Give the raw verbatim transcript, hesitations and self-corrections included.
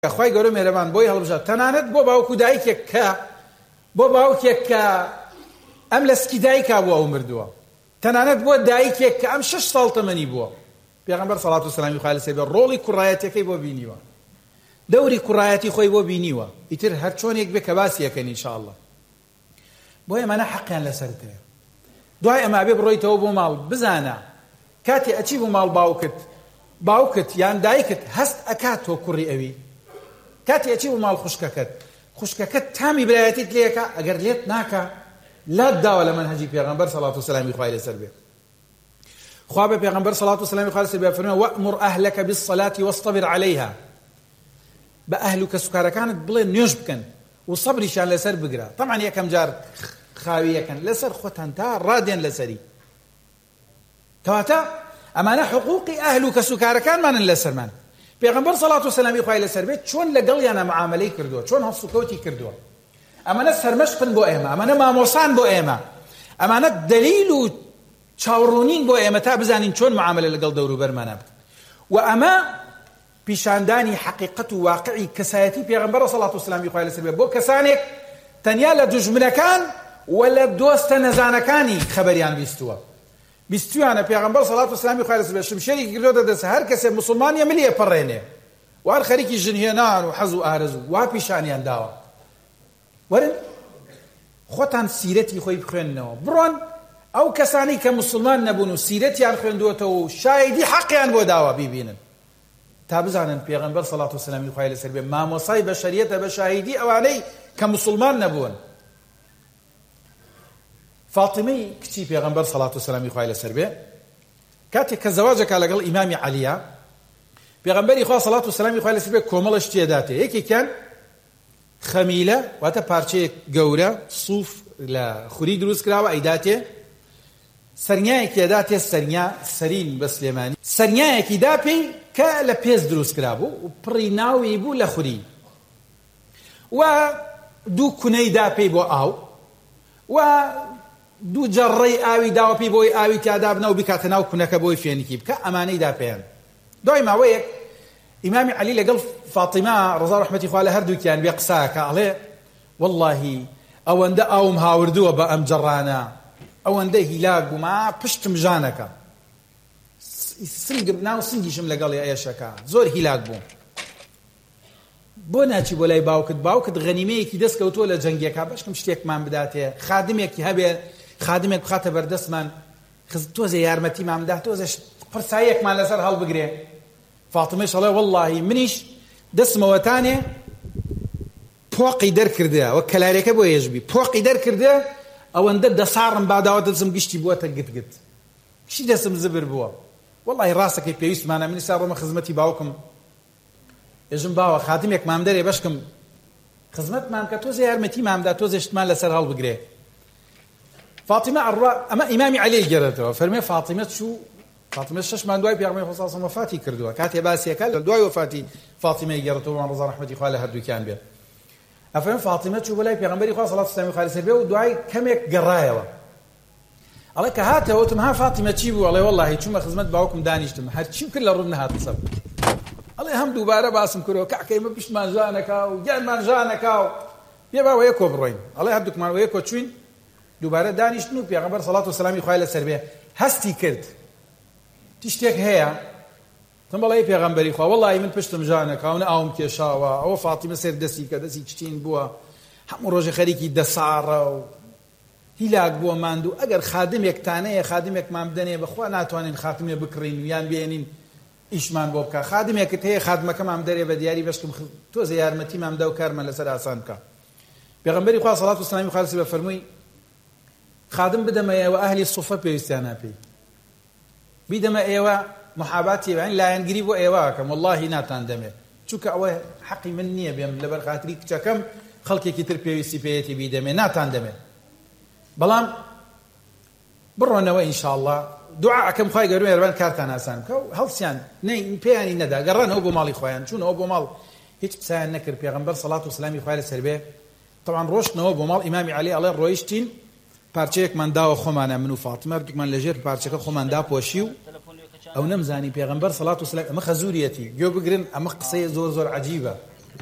خوای گەورە مێرەبان بۆی هەڵبژات تەنانەت بۆ باوکو دایکێک کە بۆ باوکێک کە ئەم لەسکی دایکا بووە و مردووە تەنانەت بۆ دایکێک کە ئەم شەش ساڵ تەمەنی بووە پێغەمبەر سەڵات و سەلامی خوای لەسەر بێ ڕۆڵی کوڕایەتیەکەی بۆ بینیوە دەوری کوڕایەتی خۆی بۆ بینیوە ئیتر هەر چۆنێک بێ کە باسی یەکەن ئینشاءالله بۆ ئێمانە حەقیان لەسەرتەیە دوای ئەما بێ بڕۆیتەوە بۆ ماڵ بزانە کاتێ ئەچی بۆ ماڵ باوکت باوکت یان دایکت هەست ئەکات تۆ کوڕی ئەوی کاتێ ئەچی بۆ ماڵ خوشکەکەت خوشکەکەت تامی برایەتیت لێکە ئەگەر لێت ناکە لات داوە لە منهەجی پێغەمبەر سەڵات و سەلامی خوای لەسەر بێ خوا بە پێغەمبەر سەڵات و سەلامی خوای لەسەر بێ فەرمووی وەأمر ئەهلەکە بالصەلاة واصطبر عەلەیها بە ئەهل و کەسوکارەکانت بڵێ نوێژ بکەن و سەبریشان لەسەر بگرە طبعا یەکەم جار خاوی یەکەن لەسەر خۆتان تا ڕادێن لەسەری کەواتە ئەمانە حقوقی ئەهل و کەسوکارەکانمانن لەسەرمان پێغەمبەر سەڵات و سەلامی خوای لەسەر بێ چۆن لەگەڵیانە معاملەی کردووە چۆن هەڵس و کەوتی کردووە ئەمانە سەرمەشقن بۆ ئێمە ئەمانە مامۆسان بۆ ئێمە ئەمانە دەلیل و چاوڕوونین بۆ ئێمە تا بزانین چۆن معاملە لەگەڵ دەوروبەرمانە بکەین و ئەمە پیشاندانی حقیقت و واقعی کەسایەتی پێغەمبەر سەڵات و سەلامی خوای لەسەر بێ بۆ کەسانێک تەنیا لە دوژمنەکان و لە دۆستە نەزانەکانی خەبەریان بیستووە بیستویانە پێغەمبەر سەڵات و سەلامی خوای لەسەر بێ شمشێرێکی کردۆتە دەست هەر کەسێ موسڵمانیە ملیە پەڕێنێ و هەر خەریکی ژنهێنان و حەز و ئارەز و وا پیشانیان داوە وەرن خۆتان سیرەتی خۆی بخوێننەوە بڕۆن ئەو کەسانی کە موسڵمان نەبوون و سیرەتیان خوێندووەتەوە و شایدی حەقیان بۆ داوە بیبینن تا بزانن پێغەمبەر سەڵات و سەلامی خوای لەسەر بێ مامۆسای بەشەریەتە بە شاهیدی ئەوانەی کە موسڵمان نەبوون فاتیمەی کچی پێغەمبەر سەڵات و سەلامی خوای لەسەر بێ کاتێک کە زەواجەکە لەگەڵ ئیمامی عەلیە پێغەمبەری خوا سەڵات و سەلامی خوای لەسەر بێ کۆمەڵەش تێداتێ یەکێکیان خەمیلە واتە پارچەیەک گەورە سوف لە خوری دروست کراوە ئەیداتێ سەرنیایەکی ئەداتێ سەرنیا سەرین بە سلێمانی سەرنیایەکی داپێی کە لە پێست دروست کرابوو و پڕی ناوی بوو لە خوری و دوو کونەی داپێی بۆ ئاو و دوو جەڕڕەی ئاوی داوە پێی بۆی ئاوی تیادا بنە و بکاتە ناو کونەکە بۆی فێنکی بکە ئەمانەی داپێیان دوای ماوەیەک ئیمامی عەلی لەگەڵ فاتیمە ڕەزا ڕەحمەتی خوا لە هەردووکیان بێ قساکە ئەڵێ وەڵڵاهی ئەوەندە ئاوم هاوردووە بە ئەم جەڕانە ئەوەندە هیلاک بووما پشتم ژانەکە سنگم ناو سنگیشم لەگەڵی ئێشەکە زۆر هیلاک بووم بۆ ناچی بۆ لای باوکت باوکت غەنیمەیەکی دەستکەوتووە لە جەنگێکا بەشکم شتێکمان بداتێ خادمێکی هەبێ خادمێک بخاتە بەردەستمان تۆزێ یارمەتیمان بدات تۆزێ پرسایەکمان لەسەر هەڵبگرێ فاتیمەش ئەڵێ وەڵڵاهی منیش دەستمەوەتانێ پۆقی دەرکردە وە کەلارێکە بۆ هێژبی پۆقی دەرکردە ئەوەندە دەساڕم باداوە دەستم گشتی بووەتە گتگت چی دەستم زبر بووە وەڵڵاهی ڕاستەکەی پێویستمانە منی سا ڕۆمە خزمەتی باوکم ئێژم باوە خاتمێکمان دەرێ بەشکم خزمەتمان کە تۆزێ یارمەتیمان بدا تۆزێ شتمان لەسەر هەڵبگرێ فاتیمە ئەڕوا ئەمە ئیمامی عەلی گەڕێتەوە فەرمێ فاتیمە چوو فاتیمە شەشمان دوای پێغەمبەری خوا سەڵام وەفاتی کردووە کاتێ باسیەکە لە دوای وەفاتی فاتیمەی گەڕێتەوە ڕەزا ڕەحمەتی خوا لە هەردووکیان بێ ئەفەرمێ فاتیمە چوو بەلای پێغەمبەری خوا سەڵات و سەلامی خوای لەسەر بێ و دوای کەمێک گەڕایەوە ئەڵێ کە هاتەوە وتم ها فاتیمە چی بوو ئەڵێ وەڵڵاهی چوومە خزمەت باوکم دانیشتم هەرچیم کرد لە ڕوون نەهات سەر ئەڵێ هەم دووبارە باسم کردەوە کاکە ئێمە پشتمان ژانەکا و گیانمان ژانەکا و بێ باوە یەکۆ بڕۆین ئەڵێ هەردووکمان یەکۆ چوین دووبارە دانیشتن و پێغەمبەر سەڵات و سەلامی خوای لەسەر بێ هەستی کرد تشتێک هەیە تم بەڵێ پێغەمبەری خوا وەڵڵاهی من پشتم ژانەکا و نە ئاوم کێشاوە ئەوە فاتیمە سێر دەستی کە دەستی کچین بووە هەموو ڕۆژێ خەریکی دەساڕە و هیلاک بووە ماندوو ئەگەر خادمێکتانەیە خادمێکمان بدەنێ بەخوا ناتوانین خاتمێ بکڕین و یان بێنین ئیشمان بۆ بکە خادمێکت هەیە خادمەکەمان دەرێ بە دیاری بەشکم تۆزە یارمەتیمان بدا و کارمان لەسەر ئاسان بکە پێغەمبەری خوا سەڵات و سەلامی خوای لەسەر بێ فەرمووی خادم بدەمە ئێوە ئەهلی سوفە پێویستیان ناپێی بیدەمە ئێوە محاباتی بەین لایەنگری بۆ ئێوەکەم وەڵڵاهی ناتان دەمێ چونکە ئەوە حەقی من نییە بێم لەبەر خاتری کچەکەم خەڵکێکی تر پێویستی پێیەتی بیدەمێ ناتان دەمێ بەڵام بڕۆنەوە ئینشاءڵڵا دوعاکەم خوای گەورە مێرەبان کارتان ئاسان بکە و هەڵسیان پێیانی نەدا گەڕانەوە بۆ ماڵی خۆیان چوونەوە بۆ ماڵ هیچ قسەیان نەکرد پێغەمبەر سەڵات و سەلامی خوای لەسەر بێ طبعا ڕۆشتنەوە بۆ ماڵ ئیمامی عەلی ئەڵێ ڕۆیشتین پارچەیەکمان داوە خۆمانە من و فاتیمە دوکمان لەژێر پارچەکە خۆمان داپۆشی و ئەو نەمزانی پێغەمبەر سەڵات و سەلام ئەمە خەزوریەتی گوێ بگرن ئەمە قسەیە زۆر زۆر عەجیبە